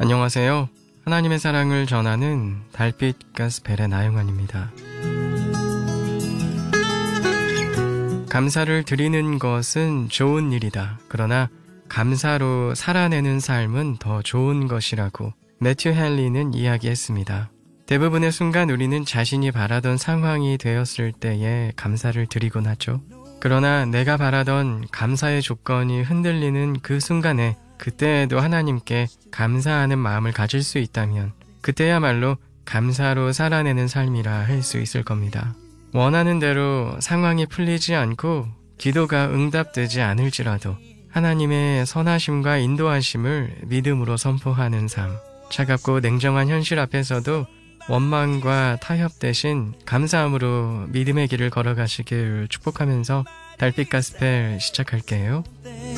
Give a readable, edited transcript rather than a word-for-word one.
안녕하세요. 하나님의 사랑을 전하는 달빛 가스펠의 나영환입니다. 감사를 드리는 것은 좋은 일이다. 그러나 감사로 살아내는 삶은 더 좋은 것이라고 매튜 헨리는 이야기했습니다. 대부분의 순간 우리는 자신이 바라던 상황이 되었을 때에 감사를 드리곤 하죠. 그러나 내가 바라던 감사의 조건이 흔들리는 그 순간에 그때에도 하나님께 감사하는 마음을 가질 수 있다면 그때야말로 감사로 살아내는 삶이라 할 수 있을 겁니다. 원하는 대로 상황이 풀리지 않고 기도가 응답되지 않을지라도 하나님의 선하심과 인도하심을 믿음으로 선포하는 삶, 차갑고 냉정한 현실 앞에서도 원망과 타협 대신 감사함으로 믿음의 길을 걸어가시길 축복하면서 달빛 가스펠 시작할게요.